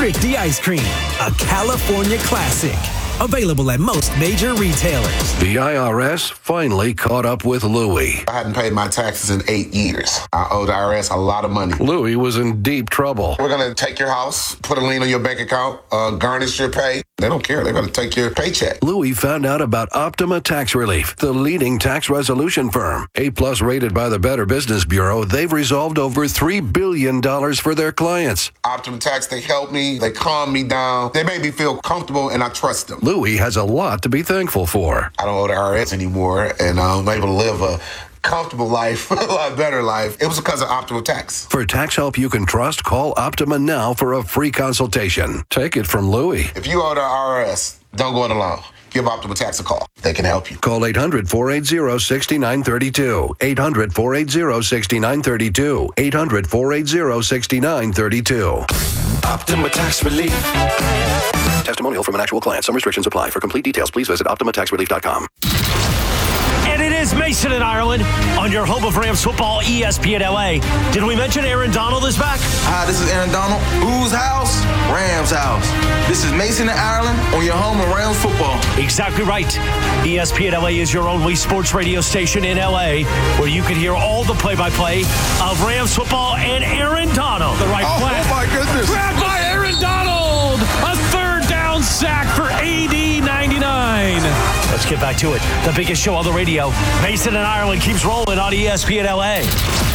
Thrifty Ice Cream, a California classic. Available at most major retailers. The IRS finally caught up with Louie. I hadn't paid my taxes in 8 years. I owe the IRS a lot of money. Louie was in deep trouble. We're going to take your house, put a lien on your bank account, garnish your pay. They don't care. They're going to take your paycheck. Louie found out about Optima Tax Relief, the leading tax resolution firm. A-plus rated by the Better Business Bureau, they've resolved over $3 billion for their clients. Optima Tax, they help me. They calm me down. They make me feel comfortable, and I trust them. Louie has a lot to be thankful for. I don't owe the IRS anymore, and I'm able to live a comfortable life, a lot better life. It was because of Optima Tax. For tax help you can trust, call Optima now for a free consultation. Take it from Louie. If you owe the IRS, don't go it alone. Give Optima Tax a call. They can help you. Call 800-480-6932. 800-480-6932. 800-480-6932. Optima Tax Relief. Testimonial from an actual client. Some restrictions apply. For complete details, please visit OptimaTaxRelief.com. And it is Mason in Ireland on your home of Rams football, ESPN LA. Did we mention Aaron Donald is back? Hi, this is Aaron Donald. Whose house? Rams house. This is Mason in Ireland on your home of Rams football. Exactly right. ESPN LA is your only sports radio station in LA where you can hear all the play-by-play of Rams football and Aaron Donald. The right flat. Oh, my goodness. Grabbed by Aaron Donald. A third down sack for AD 99. Let's get back to it. The biggest show on the radio. Mason in Ireland keeps rolling on ESPN LA.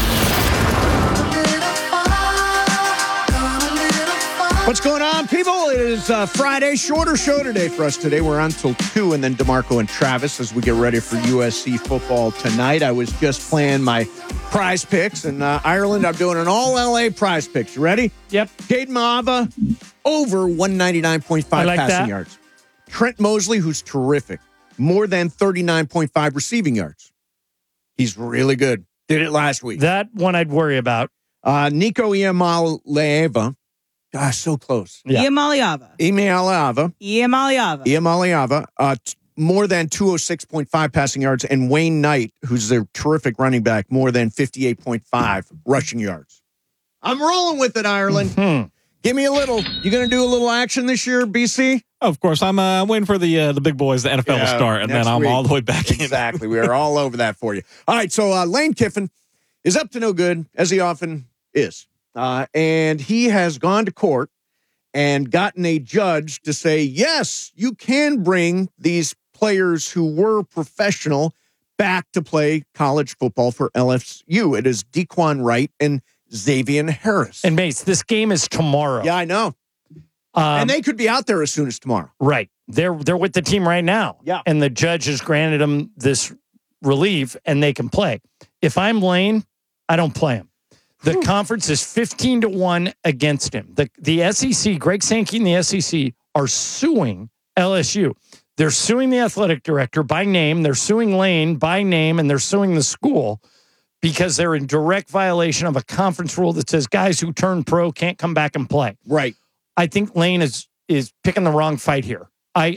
What's going on, people? It is Friday, shorter show today for us today. We're on till 2, and then DeMarco and Travis as we get ready for USC football tonight. I was just playing my prize picks in Ireland. I'm doing an all-LA prize picks. You ready? Yep. Caden Mava, over 199.5 passing yards. Trent Mosley, who's terrific, more than 39.5 receiving yards. He's really good. Did it last week. That one I'd worry about. Nico Iamaleava. Gosh, so close. Yeah. Iamaleava. Iamaleava. More than 206.5 passing yards. And Wayne Knight, who's a terrific running back, more than 58.5 rushing yards. I'm rolling with it, Ireland. Mm-hmm. Give me a little. You going to do a little action this year, BC? Of course. I'm waiting for the big boys, the NFL will start, and then I'm all the way back in. Exactly. We are all over that for you. All right, so Lane Kiffin is up to no good, as he often is. And he has gone to court and gotten a judge to say, yes, you can bring these players who were professional back to play college football for LSU. It is Dequan Wright and Xavier Harris. And Mace, this game is tomorrow. Yeah, I know. And they could be out there as soon as tomorrow. Right. They're with the team right now. Yeah. And the judge has granted them this relief, and they can play. If I'm Lane, I don't play him. The conference is 15-1 against him. The SEC, Greg Sankey and the SEC are suing LSU. They're suing the athletic director by name. They're suing Lane by name, and they're suing the school because they're in direct violation of a conference rule that says guys who turn pro can't come back and play. Right. I think Lane is picking the wrong fight here.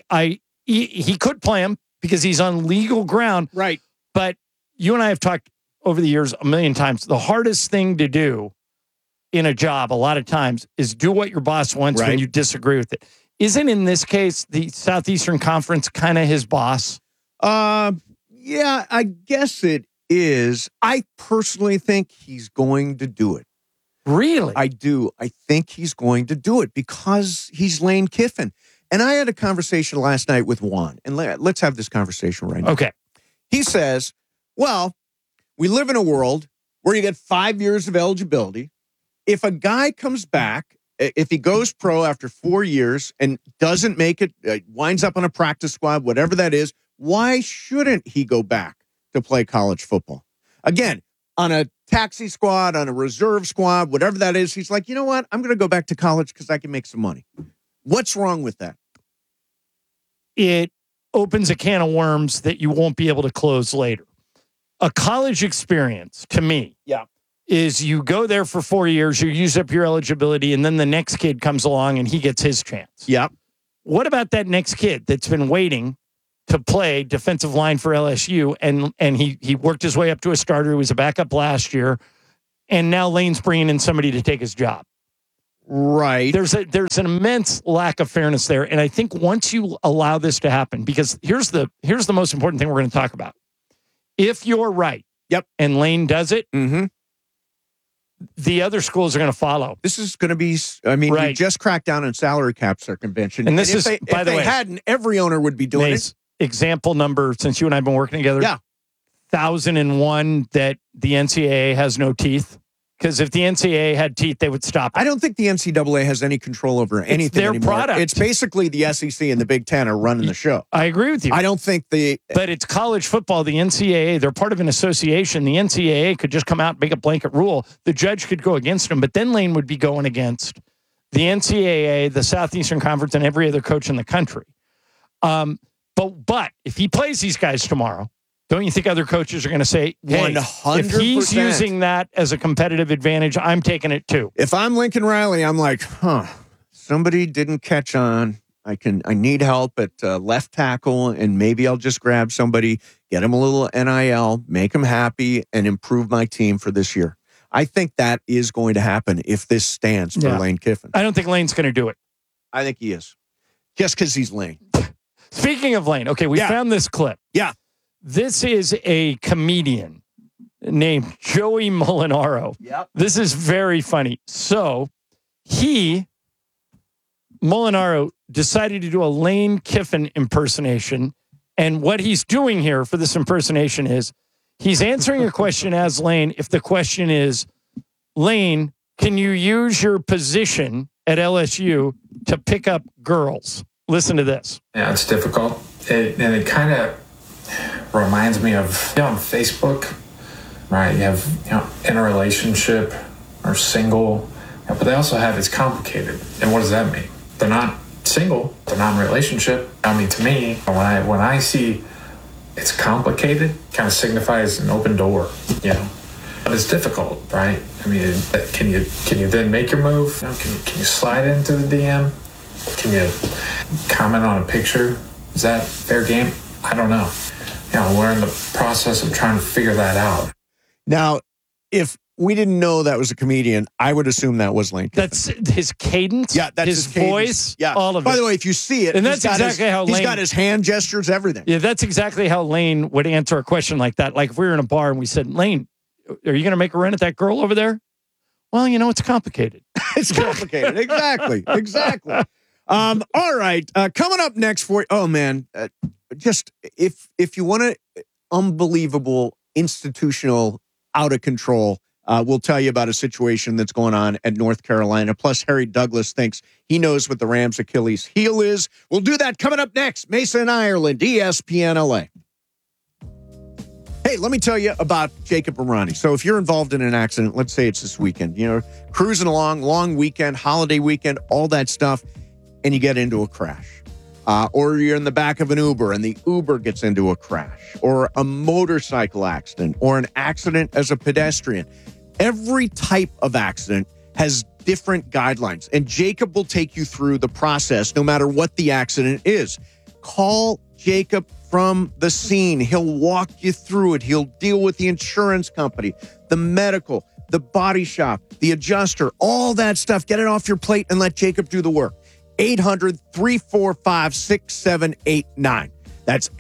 He could play him because he's on legal ground. Right. But you and I have talked over the years a million times. The hardest thing to do in a job a lot of times is do what your boss wants when you disagree with it. Isn't in this case the Southeastern Conference kind of his boss? Yeah, I guess it is. I personally think he's going to do it. Really? I do. I think he's going to do it because he's Lane Kiffin. And I had a conversation last night with Juan, and let's have this conversation right now. Okay. He says, well, we live in a world where you get 5 years of eligibility. If a guy comes back, if he goes pro after 4 years and doesn't make it, winds up on a practice squad, whatever that is, why shouldn't he go back to play college football? Again, on a taxi squad, on a reserve squad, whatever that is, he's like, you know what? I'm going to go back to college because I can make some money. What's wrong with that? It opens a can of worms that you won't be able to close later. A college experience, to me, is you go there for 4 years, you use up your eligibility, and then the next kid comes along and he gets his chance. Yep. What about that next kid that's been waiting to play defensive line for LSU, and he worked his way up to a starter who was a backup last year, and now Lane's bringing in somebody to take his job? Right. There's an immense lack of fairness there. And I think once you allow this to happen, because here's the most important thing we're going to talk about. If you're right, and Lane does it, the other schools are going to follow. This is going to be, we just cracked down on salary cap circumvention. And this is, by the way, hadn't, every owner would be doing it. Example number, since you and I have been working together, 1,001 that the NCAA has no teeth. Because if the NCAA had teeth, they would stop it. I don't think the NCAA has any control over anything it's their anymore. Product. It's basically the SEC and the Big Ten are running the show. I agree with you. I don't think But it's college football. The NCAA, they're part of an association. The NCAA could just come out and make a blanket rule. The judge could go against them, but then Lane would be going against the NCAA, the Southeastern Conference, and every other coach in the country. But if he plays these guys tomorrow, don't you think other coaches are going to say, hey, 100%. If he's using that as a competitive advantage, I'm taking it too. If I'm Lincoln Riley, I'm like, somebody didn't catch on. I need help at left tackle, and maybe I'll just grab somebody, get him a little NIL, make him happy, and improve my team for this year. I think that is going to happen if this stands for Lane Kiffin. I don't think Lane's going to do it. I think he is. Just because he's Lane. Speaking of Lane, okay, we found this clip. Yeah. This is a comedian named Joey Molinaro. Yep. This is very funny. So Molinaro decided to do a Lane Kiffin impersonation. And what he's doing here for this impersonation is he's answering a question as Lane. If the question is, Lane, can you use your position at LSU to pick up girls? Listen to this. Yeah, it's difficult. It kind of reminds me of, on Facebook, right? You have, in a relationship or single, but they also have it's complicated. And what does that mean? They're not single. They're not in a relationship. I mean, to me, when I see it's complicated, kind of signifies an open door, But it's difficult, right? I mean, can you then make your move? Can you slide into the DM? Can you comment on a picture? Is that fair game? I don't know. We're in the process of trying to figure that out. Now, if we didn't know that was a comedian, I would assume that was Lane Kiffin. That's his cadence. Yeah, that's his voice. Yeah, all of it. By the way, if you see it, and that's exactly how Lane. He's got his hand gestures, everything. Yeah, that's exactly how Lane would answer a question like that. Like if we were in a bar and we said, "Lane, are you going to make a run at that girl over there?" Well, it's complicated. It's complicated. Exactly. All right. Coming up next for just if you want to unbelievable institutional out of control, we'll tell you about a situation that's going on at North Carolina. Plus, Harry Douglas thinks he knows what the Rams' Achilles heel is. We'll do that coming up next. Mason Ireland, ESPN LA. Hey, let me tell you about Jacob Arani. So if you're involved in an accident, let's say it's this weekend, cruising along, long weekend, holiday weekend, all that stuff, and you get into a crash. Or you're in the back of an Uber and the Uber gets into a crash, or a motorcycle accident, or an accident as a pedestrian. Every type of accident has different guidelines, and Jacob will take you through the process no matter what the accident is. Call Jacob from the scene. He'll walk you through it. He'll deal with the insurance company, the medical, the body shop, the adjuster, all that stuff. Get it off your plate and let Jacob do the work. 800-345-6789. That's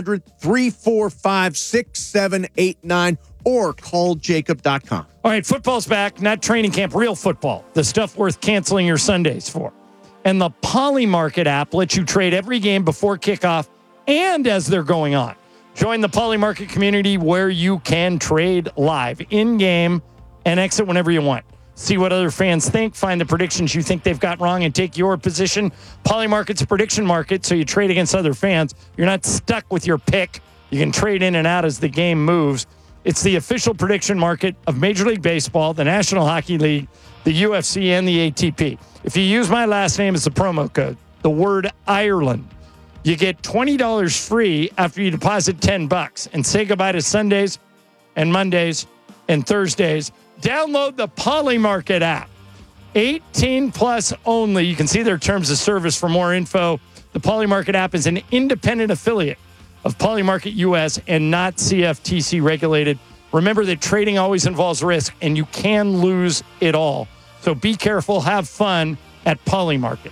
800-345-6789 or calljacob.com. All right, football's back, not training camp, real football. The stuff worth canceling your Sundays for. And the Polymarket app lets you trade every game before kickoff and as they're going on. Join the Polymarket community where you can trade live, in-game, and exit whenever you want. See what other fans think, find the predictions you think they've got wrong, and take your position. Polymarket's a prediction market, so you trade against other fans. You're not stuck with your pick. You can trade in and out as the game moves. It's the official prediction market of Major League Baseball, the National Hockey League, the UFC, and the ATP. If you use my last name as a promo code, the word Ireland, you get $20 free after you deposit $10 and say goodbye to Sundays and Mondays and Thursdays. Download the Polymarket app. 18 plus only. You can see their terms of service for more info. The Polymarket app is an independent affiliate of Polymarket US and not CFTC regulated. Remember that trading always involves risk, and you can lose it all. So be careful. Have fun at Polymarket.